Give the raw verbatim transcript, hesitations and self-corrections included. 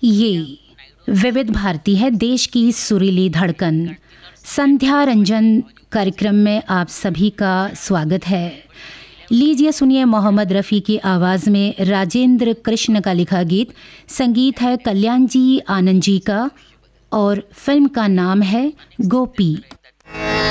ये विविध भारती है, देश की सुरीली धड़कन। संध्या रंजन कार्यक्रम में आप सभी का स्वागत है। लीजिए सुनिए मोहम्मद रफ़ी की आवाज़ में राजेंद्र कृष्ण का लिखा गीत। संगीत है कल्याण जी आनंद जी का और फिल्म का नाम है गोपी।